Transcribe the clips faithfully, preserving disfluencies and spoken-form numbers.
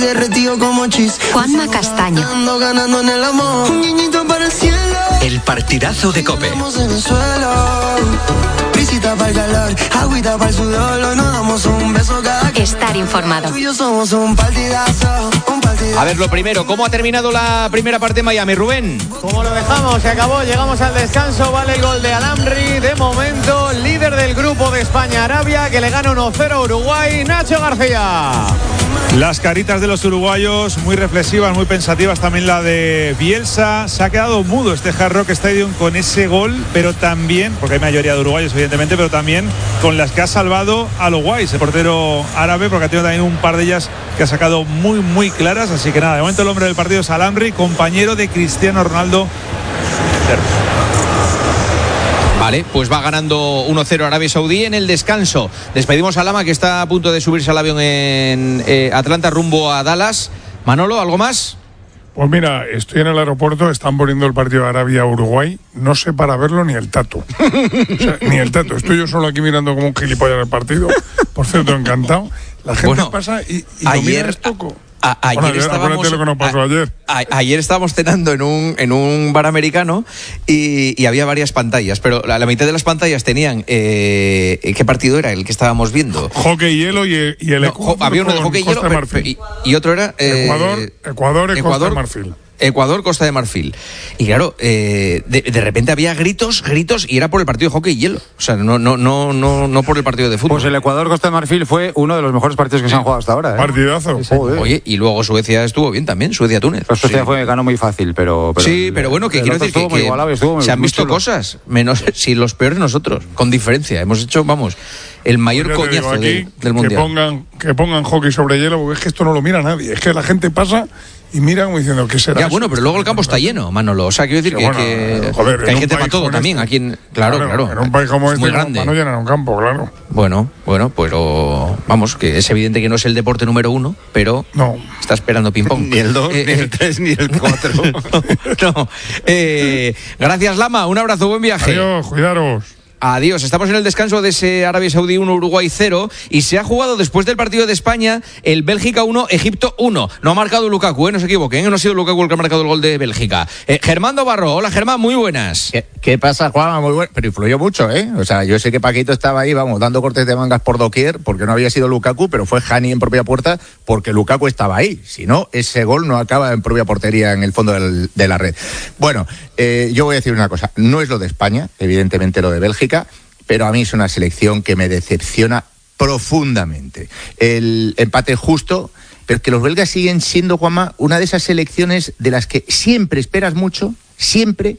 Juanma Castaño. El partidazo de COPE. Estar informado. A ver, lo primero, ¿cómo ha terminado la primera parte de Miami, Rubén? Como lo dejamos, se acabó, llegamos al descanso, vale el gol de Al-Amri, de momento líder del grupo de España-Arabia, que le gana uno cero a Uruguay, Nacho García. Las caritas de los uruguayos muy reflexivas, muy pensativas, también la de Bielsa. Se ha quedado mudo este Hard Rock Stadium con ese gol, pero también, porque hay mayoría de uruguayos evidentemente, pero también con las que ha salvado a los guays, el portero árabe, porque ha tenido también un par de ellas que ha sacado muy muy claras. Así que nada, de momento el hombre del partido es Al-Amri, compañero de Cristiano Ronaldo. Vale, pues va ganando uno cero Arabia Saudí en el descanso. Despedimos a Lama, que está a punto de subirse al avión en eh, Atlanta rumbo a Dallas. Manolo, ¿algo más? Pues mira, estoy en el aeropuerto, están poniendo el partido de Arabia-Uruguay, no sé para verlo ni el Tato. O sea, ni el Tato, estoy yo solo aquí mirando como un gilipollas el partido. Por cierto, encantado. La gente bueno, pasa y, y ayer, lo mira poco. A, ayer, bueno, estábamos, lo que nos pasó a, ayer. A, ayer estábamos cenando en un, en un bar americano y, y había varias pantallas, pero la, la mitad de las pantallas tenían eh, ¿qué partido era el que estábamos viendo? Hockey hielo y el, y el no, Ecuador, había uno de hockey hielo pero, pero, y, y otro era eh, Ecuador, Ecuador, Ecuador, Costa de Marfil. Ecuador, Costa de Marfil. Y claro, eh, de, de repente había gritos, gritos, y era por el partido de hockey y hielo. O sea, no, no, no, no, no por el partido de fútbol. Pues el Ecuador, Costa de Marfil fue uno de los mejores partidos que sí. se han jugado hasta ahora, ¿eh? Partidazo. Sí, Oye, y luego Suecia estuvo bien también, Suecia-Túnez. Pues Suecia sí. fue, ganó muy fácil, pero... pero sí, pero bueno, que quiero decir que, que igualado, estuvo, se han visto chulo. Cosas, menos si los peores nosotros, con diferencia. Hemos hecho, vamos, el mayor pues coñazo digo, de, del Mundial. Que pongan, que pongan hockey sobre hielo, porque es que esto no lo mira nadie. Es que la gente pasa... Y mira como diciendo que será. Ya, bueno, pero luego el campo está lleno, Manolo. O sea, quiero decir sí, que, bueno, que, joder, que hay gente para todo este, también. Aquí en, claro, claro, claro. En un país como es este, muy grande. No, no llenan un campo, claro. Bueno, bueno, pero vamos, que es evidente que no es el deporte número uno, pero no. está esperando ping-pong. Ni el dos, eh, ni el tres, ni el cuatro. no. Eh, gracias, Lama. Un abrazo, buen viaje. Adiós, cuidaros. Adiós, estamos en el descanso de ese Arabia Saudí uno, Uruguay cero y se ha jugado después del partido de España el Bélgica uno, Egipto uno. No ha marcado Lukaku, ¿eh? No se equivoquen, ¿eh? No ha sido Lukaku el que ha marcado el gol de Bélgica. Eh, Germán Dobarro, hola Germán, muy buenas. ¿Qué, qué pasa, Juan? Muy bueno, pero influyó mucho, ¿eh? O sea, yo sé que Paquito estaba ahí, vamos, dando cortes de mangas por doquier porque no había sido Lukaku, pero fue Hani en propia puerta porque Lukaku estaba ahí. Si no, ese gol no acaba en propia portería en el fondo del, de la red. Bueno, eh, yo voy a decir una cosa, no es lo de España, evidentemente lo de Bélgica, pero a mí es una selección que me decepciona profundamente. El empate justo, pero que los belgas siguen siendo, Juanma, una de esas selecciones de las que siempre esperas mucho, siempre,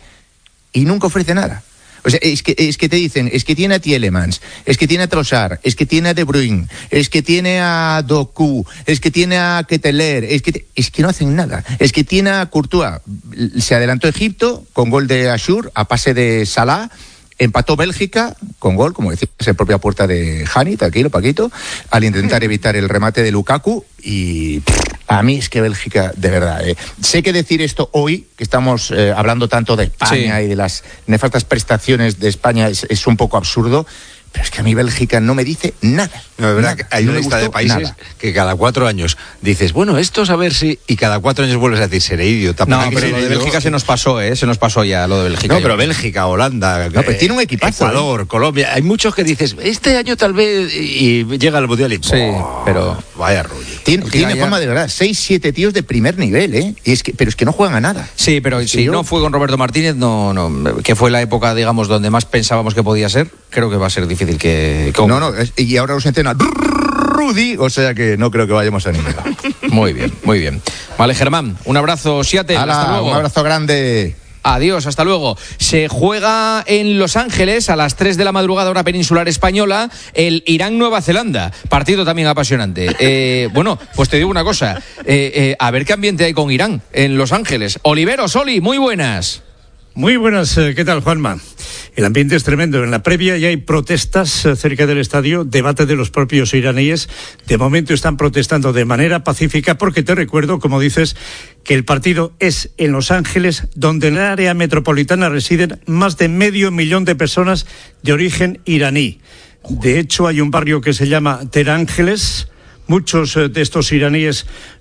y nunca ofrece nada. O sea, es que, es que te dicen, es que tiene a Tielemans, es que tiene a Trossard, es que tiene a De Bruyne, es que tiene a Doku, es que tiene a Ketelaere, es que, te, es que no hacen nada. Es que tiene a Courtois. Se adelantó Egipto con gol de Ashur a pase de Salah. Empató Bélgica con gol, como decías, en propia puerta de Hani, tranquilo, Paquito, al intentar evitar el remate de Lukaku. Y pff, a mí es que Bélgica, de verdad, eh, sé que decir esto hoy, que estamos eh, hablando tanto de España sí. y de las nefastas prestaciones de España, es, es un poco absurdo. Pero es que a mí Bélgica no me dice nada. No, es verdad nada, que hay una no lista de países nada. que cada cuatro años dices, bueno, estos a ver si... Y cada cuatro años vuelves a decir, seré idiota. No, pero lo de Bélgica se nos pasó, ¿eh? Se nos pasó ya lo de Bélgica. No, pero Bélgica, Holanda... No, pero eh, tiene un equipazo. Ecuador, ¿eh? Colombia... Hay muchos que dices, este año tal vez... Y llega al Mundial y... Sí, oh, pero... Vaya rollo. Tiene, tiene fama de verdad. Seis, siete tíos de primer nivel, ¿eh? Y es que, pero es que no juegan a nada. Sí, pero es si yo... no fue con Roberto Martínez, no, no... Que fue la época, digamos, donde más pensábamos que podía ser. Creo que va a ser difícil que... que... No, no, y ahora nos entrena Rudy, o sea que no creo que vayamos a ninguna. Muy bien, muy bien. Vale, Germán, un abrazo, Seattle, Hala, hasta luego. Un abrazo grande. Adiós, hasta luego. Se juega en Los Ángeles a las tres de la madrugada hora peninsular española el Irán-Nueva Zelanda. Partido también apasionante. Eh, bueno, pues te digo una cosa. Eh, eh, a ver qué ambiente hay con Irán en Los Ángeles. Oliveros, Oli, muy buenas. Muy buenas, ¿qué tal, Juanma? El ambiente es tremendo. En la previa ya hay protestas cerca del estadio, debate de los propios iraníes. De momento están protestando de manera pacífica porque te recuerdo, como dices, que el partido es en Los Ángeles, donde en el área metropolitana residen más de medio millón de personas de origen iraní. De hecho, hay un barrio que se llama Terángeles. Muchos de estos iraníes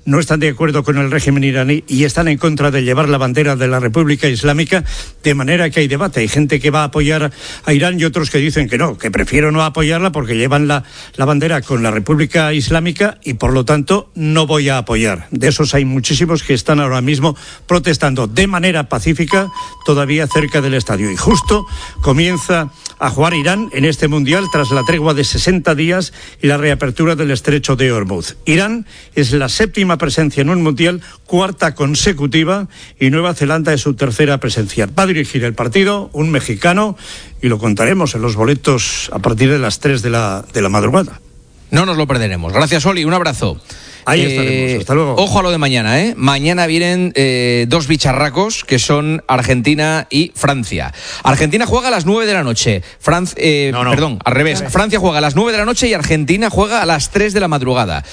no están de acuerdo con el régimen iraní y están en contra de llevar la bandera de la República Islámica, de manera que hay debate. Hay gente que va a apoyar a Irán y otros que dicen que no, que prefiero no apoyarla porque llevan la, la bandera con la República Islámica y por lo tanto no voy a apoyar. De esos hay muchísimos que están ahora mismo protestando de manera pacífica todavía cerca del estadio. Y justo comienza a jugar Irán en este mundial tras la tregua de sesenta días y la reapertura del estrecho de Hormuz. Irán es la séptima presencia en un mundial, cuarta consecutiva, y Nueva Zelanda es su tercera presencia. Va a dirigir el partido un mexicano y lo contaremos en los boletos a partir de las tres de la, de la madrugada. No nos lo perderemos. Gracias, Oli. Un abrazo. Ahí estaremos, hasta luego. Ojo a lo de mañana, ¿eh? Mañana vienen eh, dos bicharracos que son Argentina y Francia. Argentina juega a las nueve de la noche. Francia, eh, no, no. Perdón, al revés. Francia juega a las nueve de la noche y Argentina juega a las tres de la madrugada.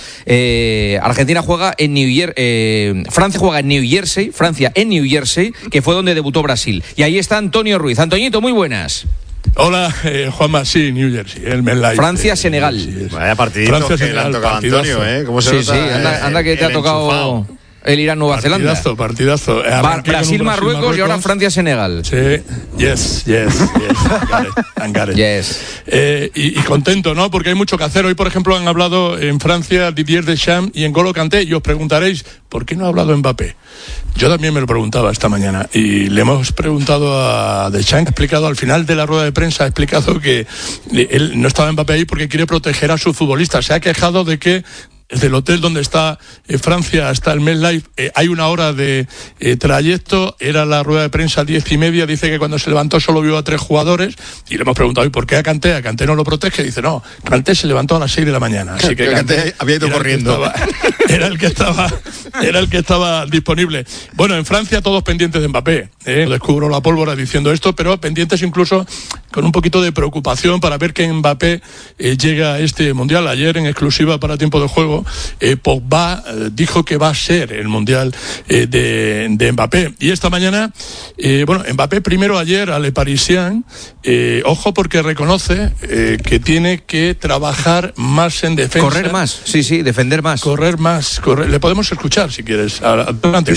Eh, Argentina juega en New Year, eh, Francia juega en New Jersey, Francia en New Jersey, que fue donde debutó Brasil. Y ahí está Antonio Ruiz. Antoñito, muy buenas. Hola, eh, Juanma, sí, New Jersey, el MetLife. Francia-Senegal. Eh, sí, Vaya partidito Francia, que le han tocado a Antonio, ¿eh? ¿Cómo se sí, nota, sí, anda, anda que te ha tocado enchufado. El Irán-Nueva Zelanda. Partidazo, partidazo. Bar- Brasil-Marruecos Brasil, y ahora Francia-Senegal. Sí, yes, yes, yes. Got it, got it. Yes. Eh, y, y contento, ¿no? Porque hay mucho que hacer. Hoy, por ejemplo, han hablado en Francia Didier Deschamps y en N'Golo Kanté. Y os preguntaréis, ¿por qué no ha hablado Mbappé? Yo también me lo preguntaba esta mañana. Y le hemos preguntado a Deschamps, ha explicado al final de la rueda de prensa, ha explicado que él no estaba Mbappé ahí porque quiere proteger a sus futbolistas. Se ha quejado de que desde el hotel donde está eh, Francia hasta el MetLife eh, hay una hora de eh, trayecto. Era la rueda de prensa a diez y media. Dice que cuando se levantó solo vio a tres jugadores y le hemos preguntado, ¿y por qué a Kanté? ¿A Kanté no lo protege? Dice, no, Kanté se levantó a las seis de la mañana. Así que Kanté había ido corriendo. Era el que estaba, era el que estaba disponible. Bueno, en Francia todos pendientes de Mbappé. ¿eh? Descubro la pólvora diciendo esto, pero pendientes incluso con un poquito de preocupación para ver que Mbappé eh, llega a este mundial. Ayer en exclusiva para Tiempo de Juego, Eh, Pogba eh, dijo que va a ser el mundial eh, de, de Mbappé. Y esta mañana, eh, bueno, Mbappé primero ayer a Le Parisien, eh, ojo porque reconoce eh, que tiene que trabajar más en defensa. Correr más, sí, sí, defender más. Correr más, correr. Le podemos escuchar si quieres. Adelante.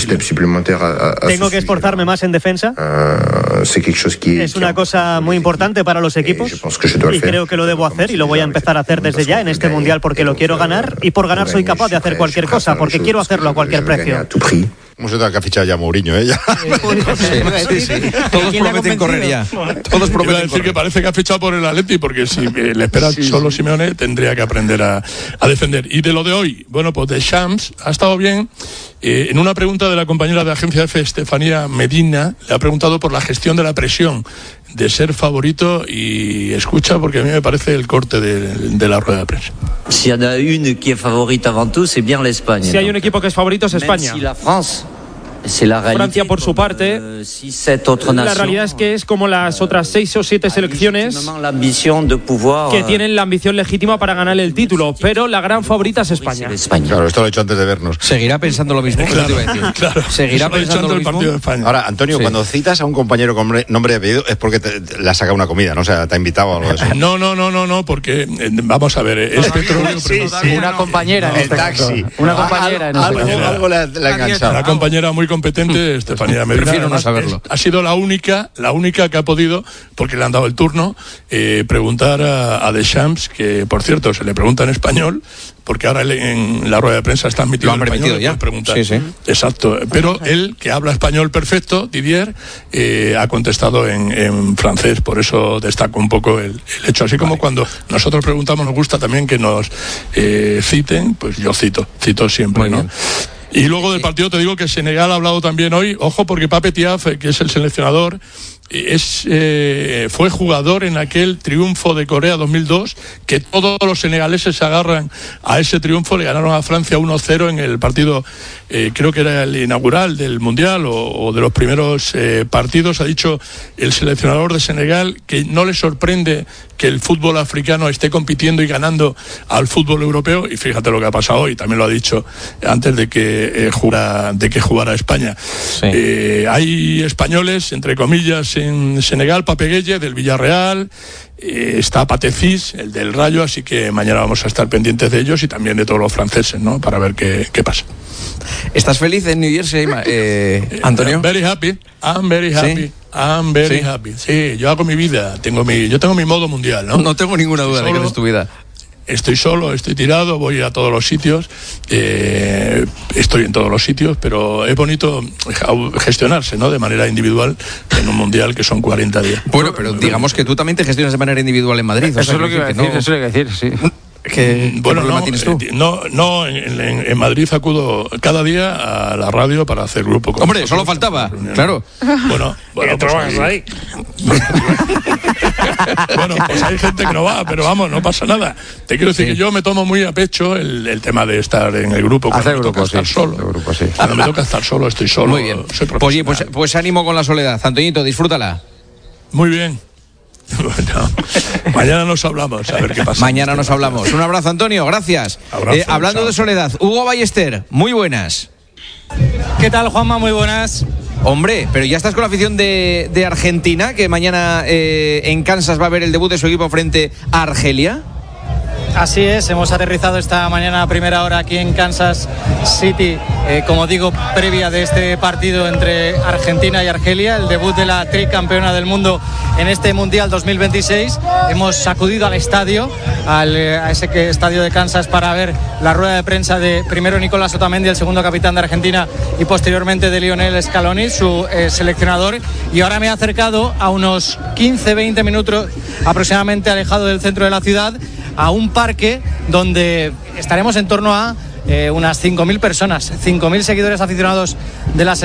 Tengo que esforzarme más en defensa. Es una cosa muy importante para los equipos y creo que lo debo hacer y lo voy a empezar a hacer desde ya en este mundial porque lo quiero ganar y por ganar soy capaz de hacer cualquier cosa porque quiero hacerlo a cualquier precio. ¿Cómo se nota que ha fichado ya Mourinho, eh? Sí, sí, sí. Todos prometen correr ya. Todos prometen Iba a decir correr. que parece que ha fichado por el Atleti porque si eh, le espera sí, solo sí. Simeone tendría que aprender a, a defender. Y de lo de hoy, bueno, pues Deschamps ha estado bien. Eh, en una pregunta de la compañera de Agencia F, Estefanía Medina, le ha preguntado por la gestión de la presión de ser favorito y escucha porque a mí me parece el corte de, de la rueda de prensa. Si y en a une qui est favorite avant tout, c'est bien l'Espagne. Si hay un equipo que es favorito es España. Si la France Francia, por su parte, la realidad es que es como las otras seis o siete selecciones que tienen la ambición legítima para ganar el título, pero la gran favorita es España. Claro, esto lo he hecho antes de vernos. ¿Seguirá pensando lo mismo? Claro, claro. ¿Seguirá pensando lo el mismo? partido de España. Ahora, Antonio, sí. Cuando citas a un compañero con nombre y apellido es porque te, te, le has sacado una comida, ¿no? O sea, te ha invitado a algo de eso. No, no, no, no, no, porque eh, vamos a ver, es petróleo. Sí, sí, una compañera en el este taxi. Caso. Una compañera en este Algo, algo le ha, le ha enganchado. Una compañera muy competente, Estefanía Medina. Prefiero no saberlo. Ha sido la única, la única que ha podido, porque le han dado el turno, eh, preguntar a, a Deschamps, que por cierto se le pregunta en español, porque ahora él en la rueda de prensa está admitido en español. Ya. Preguntar. Sí, sí. Exacto. Pero él, que habla español perfecto, Didier, eh, ha contestado en, en francés, por eso destaco un poco el, el hecho. Así como vale. Cuando nosotros preguntamos, nos gusta también que nos eh, citen, pues yo cito, cito siempre, muy ¿no? Bien. Y luego del partido te digo que Senegal ha hablado también hoy, ojo, porque Pape Thiaw, que es el seleccionador, es eh, fue jugador en aquel triunfo de Corea dos mil dos, que todos los senegaleses se agarran a ese triunfo. Le ganaron a Francia uno cero en el partido, eh, creo que era el inaugural del Mundial o, o de los primeros eh, partidos. Ha dicho el seleccionador de Senegal que no le sorprende que el fútbol africano esté compitiendo y ganando al fútbol europeo, y fíjate lo que ha pasado hoy, también lo ha dicho antes de que eh, jugara, de que jugara España. Sí. Eh, hay españoles, entre comillas, en Senegal, Pape Gueye del Villarreal, eh, está Patefis, el del Rayo, así que mañana vamos a estar pendientes de ellos y también de todos los franceses, ¿no? Para ver qué, qué pasa. ¿Estás feliz en New Jersey, eh, Antonio? I'm very happy, I'm very happy. ¿Sí? I'm very ¿Sí? happy. Sí, yo hago mi vida, tengo mi, yo tengo mi modo mundial, ¿no? No tengo ninguna duda de que es tu vida. Estoy solo, estoy tirado, voy a todos los sitios, eh, estoy en todos los sitios, pero es bonito gestionarse, ¿no? De manera individual en un mundial que son cuarenta días. Bueno, pero digamos que tú también te gestionas de manera individual en Madrid. Eso es lo que iba a decir, eso es lo que decir, sí. ¿Qué, bueno, ¿qué problema no, tienes tú? No, no en, en, en Madrid acudo cada día a la radio para hacer grupo. Con Hombre, solo faltaba, claro. Bueno, bueno, pues trabajas ahí. Bueno, pues hay gente que no va, pero vamos, no pasa nada. Te quiero decir sí. que yo me tomo muy a pecho el, el tema de estar en el grupo. Cuando Hacer me grupo, toca estar sí. solo. Grupo, sí. Cuando me toca estar solo, estoy solo. Muy bien. Soy pues, oye, pues, pues ánimo con la soledad. Antoñito, disfrútala. Muy bien. Bueno, mañana nos hablamos, a ver qué pasa. Mañana nos hablamos. Un abrazo, Antonio, gracias. Abrazo, eh, hablando chao. de soledad, Hugo Ballester, muy buenas. ¿Qué tal, Juanma? Muy buenas. Hombre, pero ya estás con la afición de, de Argentina, que mañana eh, en Kansas va a haber el debut de su equipo frente a Argelia. Así es, hemos aterrizado esta mañana a primera hora aquí en Kansas City, eh, como digo, previa de este partido entre Argentina y Argelia, el debut de la tricampeona del mundo en este Mundial dos mil veintiséis. Hemos acudido al estadio, al, a ese que, estadio de Kansas, para ver la rueda de prensa de primero Nicolás Otamendi, el segundo capitán de Argentina, y posteriormente de Lionel Scaloni, su eh, seleccionador. Y ahora me he acercado a unos quince veinte minutos aproximadamente alejado del centro de la ciudad, a un parque donde estaremos en torno a eh, unas cinco mil personas, cinco mil seguidores aficionados de la selección.